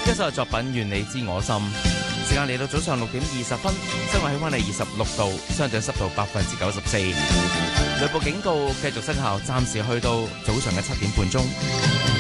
一首作品《願你知我心》。時間嚟到早上6點20分，室外氣溫係26度，相對濕度94%。雷暴警告繼續生效，暫時去到早上嘅7點半鐘。